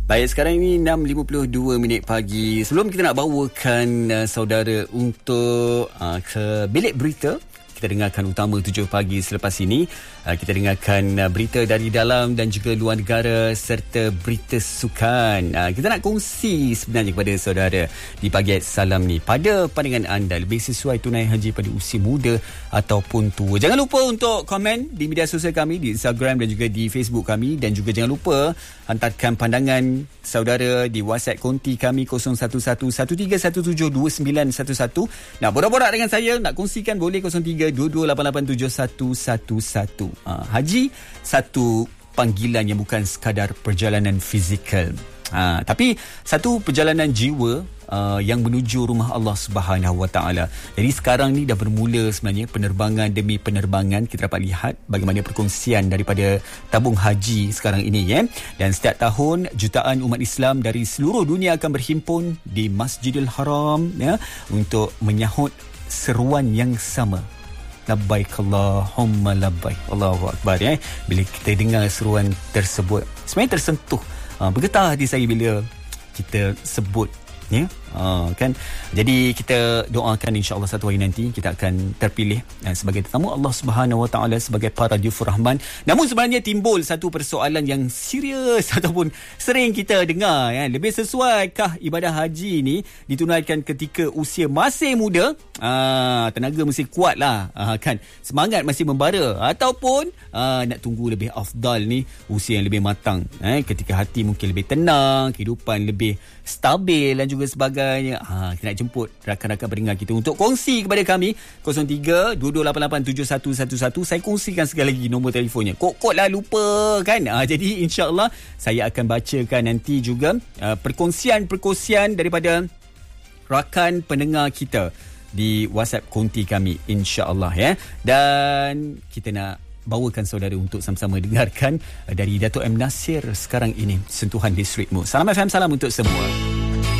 Baik, sekarang ini 6.52 minit pagi. Sebelum kita nak bawakan saudara untuk ke bilik berita, kita dengarkan utama 7 pagi selepas ini. Kita dengarkan berita dari dalam dan juga luar negara serta berita sukan. Kita nak kongsi sebenarnya kepada saudara di pagi salam ni. Pada pandangan anda, lebih sesuai tunai haji pada usia muda ataupun tua? Jangan lupa untuk komen di media sosial kami, di Instagram dan juga di Facebook kami. Dan juga jangan lupa hantarkan pandangan saudara di WhatsApp konti kami 0111317911. Nak borak-borak dengan saya, nak kongsikan boleh 0322887111. Haji satu panggilan yang bukan sekadar perjalanan fizikal, tapi satu perjalanan jiwa yang menuju rumah Allah Subhanahu Wa Taala. Jadi sekarang ni dah bermula sebenarnya penerbangan demi penerbangan. Kita dapat lihat bagaimana perkongsian daripada tabung haji sekarang ini, ya. Dan setiap tahun jutaan umat Islam dari seluruh dunia akan berhimpun di Masjidil Haram, ya, untuk menyahut seruan yang sama. Labbaik Allahumma labbaik, Allahu Akbar, ya. Bila kita dengar seruan tersebut, sebenarnya tersentuh, bergetar hati saya bila kita sebut, ya, kan. Jadi kita doakan insya-Allah satu hari nanti kita akan terpilih sebagai tetamu Allah Subhanahu Wa Taala, sebagai para diyufur rahman. Namun sebenarnya timbul satu persoalan yang serius ataupun sering kita dengar, ya. Lebih sesuaikah ibadah haji ni ditunaikan ketika usia masih muda? Tenaga mesti kuat lah, kan. Semangat masih membara, ataupun nak tunggu lebih afdal ni usia yang lebih matang, ketika hati mungkin lebih tenang, kehidupan lebih stabil dan juga sebagainya. Kita nak jemput rakan-rakan pendengar kita untuk kongsi kepada kami 0322887111. Saya kongsikan sekali lagi nombor telefonnya. Kod lah lupa, kan. Jadi insya-Allah saya akan bacakan nanti juga perkongsian daripada rakan pendengar kita di WhatsApp konti kami, insya-Allah, ya. Dan kita nak bawakan saudara untuk sama-sama dengarkan dari Dato' M. Nasir sekarang ini, Sentuhan Disrikmu. Salam FM, salam untuk semua.